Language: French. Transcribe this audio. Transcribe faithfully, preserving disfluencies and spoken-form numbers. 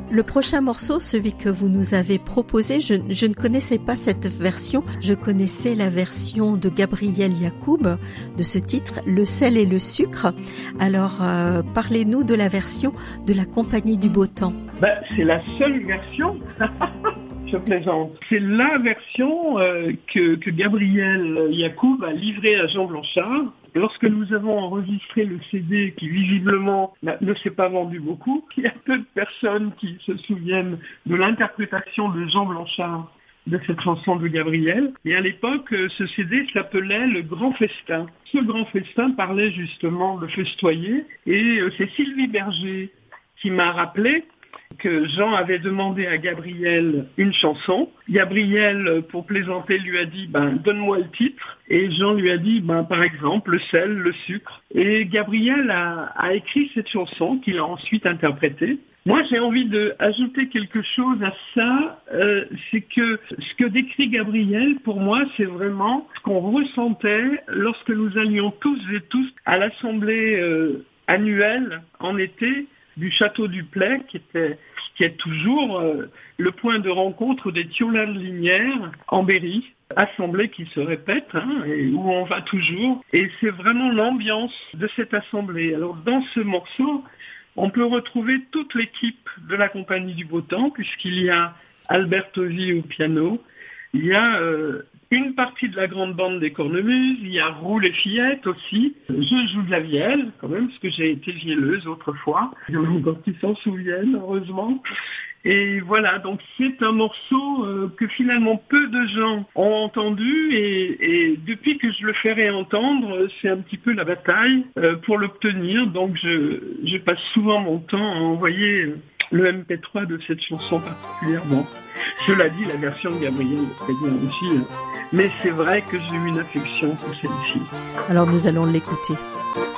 Le prochain morceau, celui que vous nous avez proposé, je, je ne connaissais pas cette version. Je connaissais la version de Gabriel Yacoub de ce titre, Le sel et le sucre. Alors, euh, parlez-nous de la version de la Compagnie du Beau Temps. Ben, c'est la seule version. Je plaisante. C'est la version euh, que, que Gabriel Yacoub a livrée à Jean Blanchard. Lorsque nous avons enregistré le C D qui visiblement ne s'est pas vendu beaucoup, il y a peu de personnes qui se souviennent de l'interprétation de Jean Blanchard de cette chanson de Gabriel. Et à l'époque, ce C D s'appelait Le Grand Festin. Ce Grand Festin parlait justement de festoyer. Et c'est Sylvie Berger qui m'a rappelé que Jean avait demandé à Gabriel une chanson. Gabriel, pour plaisanter, lui a dit ben, « donne-moi le titre ». Et Jean lui a dit ben, par exemple, le sel, le sucre. Et Gabriel a, a écrit cette chanson qu'il a ensuite interprétée. Moi, j'ai envie d'ajouter quelque chose à ça, euh, c'est que ce que décrit Gabriel, pour moi, c'est vraiment ce qu'on ressentait lorsque nous allions tous et tous à l'assemblée euh, annuelle en été du Château du Play, qui était qui est toujours euh, le point de rencontre des Thiolins de Linière en Berry, assemblée qui se répète, hein, et où on va toujours. Et c'est vraiment l'ambiance de cette assemblée. Alors dans ce morceau, on peut retrouver toute l'équipe de la Compagnie du Beau Temps, puisqu'il y a Albert Tovy au piano, il y a euh, une partie de la grande bande des Cornemuses, il y a Roux les Fillettes aussi. Je joue de la vielle, quand même, parce que j'ai été vielleuse autrefois. Il y en a encore qui s'en souviennent, heureusement. Et voilà, donc c'est un morceau euh, que finalement peu de gens ont entendu et, et depuis que je le fais réentendre, c'est un petit peu la bataille euh, pour l'obtenir. Donc je, je passe souvent mon temps à envoyer le M P trois de cette chanson particulièrement. Cela dit, la version de Gabriel est très bien aussi, mais c'est vrai que j'ai eu une affection pour celle-ci. Alors nous allons l'écouter.